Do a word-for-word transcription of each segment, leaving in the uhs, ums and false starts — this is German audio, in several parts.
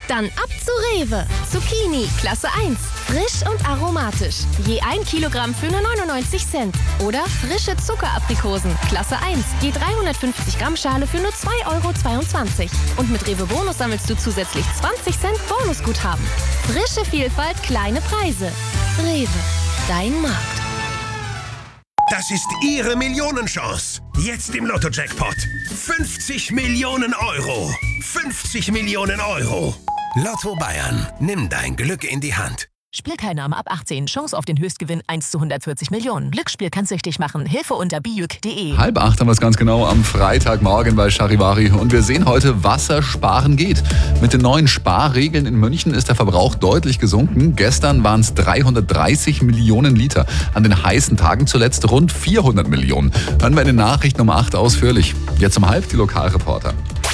Dann ab zu Rewe. Zucchini, Klasse eins. Frisch und aromatisch. Je ein Kilogramm für nur neunundneunzig Cent. Oder frische Zuckeraprikosen, Klasse eins. Je dreihundertfünfzig Gramm Schale für nur zwei Euro zweiundzwanzig. Und mit Rewe Bonus sammelst du zusätzlich zwanzig Cent Bonusguthaben. Frische Vielfalt, kleine Preise. Rewe, dein Markt. Das ist Ihre Millionenchance. Jetzt im Lotto-Jackpot. fünfzig Millionen Euro. fünfzig Millionen Euro. Lotto Bayern. Nimm dein Glück in die Hand. Spielteilnahme ab achtzehn. Chance auf den Höchstgewinn eins zu hundertvierzig Millionen. Glücksspiel kann süchtig machen. Hilfe unter bijuk punkt de. Halb acht haben wir es ganz genau am Freitagmorgen bei Charivari. Und wir sehen heute, Wassersparen geht. Mit den neuen Sparregeln in München ist der Verbrauch deutlich gesunken. Gestern waren es dreihundertdreißig Millionen Liter. An den heißen Tagen zuletzt rund vierhundert Millionen. Hören wir in den Nachrichten um acht ausführlich. Jetzt um halb die Lokalreporter.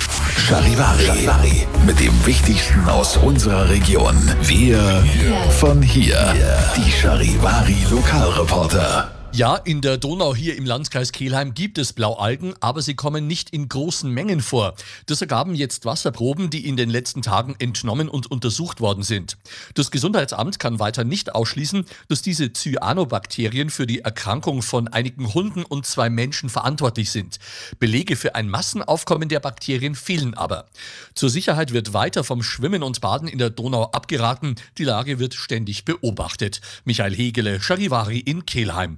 Charivari. Mit dem Wichtigsten aus unserer Region. Wir von hier. Die Charivari Lokalreporter. Ja, in der Donau hier im Landkreis Kelheim gibt es Blaualgen, aber sie kommen nicht in großen Mengen vor. Das ergaben jetzt Wasserproben, die in den letzten Tagen entnommen und untersucht worden sind. Das Gesundheitsamt kann weiter nicht ausschließen, dass diese Cyanobakterien für die Erkrankung von einigen Hunden und zwei Menschen verantwortlich sind. Belege für ein Massenaufkommen der Bakterien fehlen aber. Zur Sicherheit wird weiter vom Schwimmen und Baden in der Donau abgeraten. Die Lage wird ständig beobachtet. Michael Hegele, Charivari in Kelheim.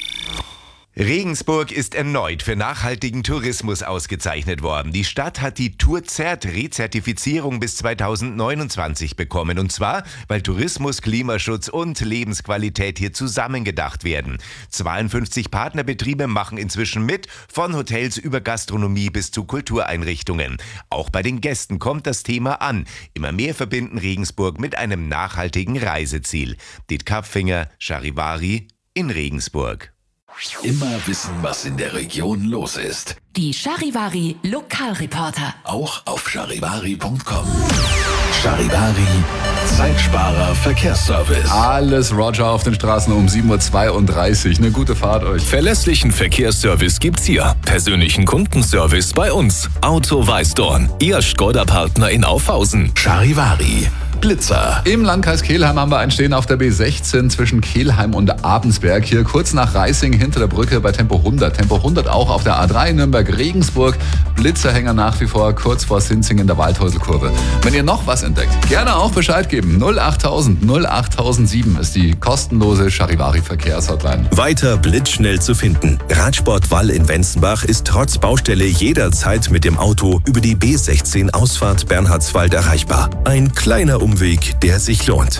Regensburg ist erneut für nachhaltigen Tourismus ausgezeichnet worden. Die Stadt hat die Tourzert-Rezertifizierung bis zweitausendneunundzwanzig bekommen. Und zwar, weil Tourismus, Klimaschutz und Lebensqualität hier zusammengedacht werden. zweiundfünfzig Partnerbetriebe machen inzwischen mit, von Hotels über Gastronomie bis zu Kultureinrichtungen. Auch bei den Gästen kommt das Thema an. Immer mehr verbinden Regensburg mit einem nachhaltigen Reiseziel. Dit Kapfinger, Charivari in Regensburg. Immer wissen, was in der Region los ist. Die Charivari Lokalreporter. Auch auf charivari punkt com. Charivari, Zeitsparer Verkehrsservice. Alles Roger auf den Straßen um sieben Uhr zweiunddreißig. Eine gute Fahrt euch. Verlässlichen Verkehrsservice gibt's hier. Persönlichen Kundenservice bei uns. Auto Weißdorn, Ihr Skoda-Partner in Aufhausen. Charivari. Blitzer. Im Landkreis Kelheim haben wir ein Stehen auf der B sechzehn zwischen Kelheim und Abensberg. Hier kurz nach Reising hinter der Brücke bei Tempo hundert. Tempo hundert auch auf der A drei Nürnberg-Regensburg. Blitzerhänger nach wie vor kurz vor Sinzing in der Waldhäuselkurve. Wenn ihr noch was entdeckt, gerne auch Bescheid geben. null achttausend null achttausendsieben ist die kostenlose Charivari-Verkehrshotline. Weiter blitzschnell zu finden. Radsport Wall in Wenzenbach ist trotz Baustelle jederzeit mit dem Auto über die B sechzehn Ausfahrt Bernhardswald erreichbar. Ein kleiner Umweg, der sich lohnt.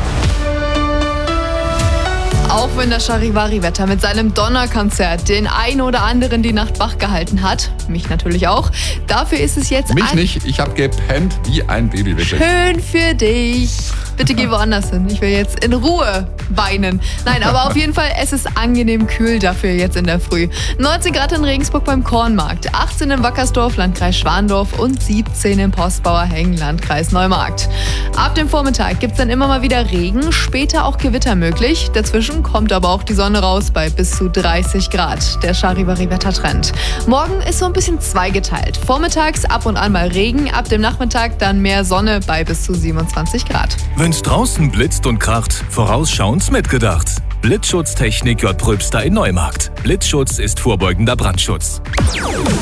Auch wenn das Charivari-Wetter mit seinem Donnerkonzert den einen oder anderen die Nacht wach gehalten hat, mich natürlich auch, dafür ist es jetzt... Mich nicht, ich habe gepennt wie ein Baby, wirklich. Schön für dich. Bitte geh woanders hin, ich will jetzt in Ruhe weinen. Nein, aber auf jeden Fall, es ist angenehm kühl dafür jetzt in der Früh. neunzehn Grad in Regensburg beim Kornmarkt, achtzehn in Wackersdorf, Landkreis Schwandorf und siebzehn in Postbauerhengen, Landkreis Neumarkt. Ab dem Vormittag gibt's dann immer mal wieder Regen, später auch Gewitter möglich. Dazwischen kommt aber auch die Sonne raus bei bis zu dreißig Grad. Der Charivari-Wettertrend. Morgen ist so ein bisschen zweigeteilt. Vormittags ab und an mal Regen, ab dem Nachmittag dann mehr Sonne bei bis zu siebenundzwanzig Grad. Wenn's draußen blitzt und kracht, vorausschauend mitgedacht. Blitzschutztechnik J. Pröbster in Neumarkt. Blitzschutz ist vorbeugender Brandschutz.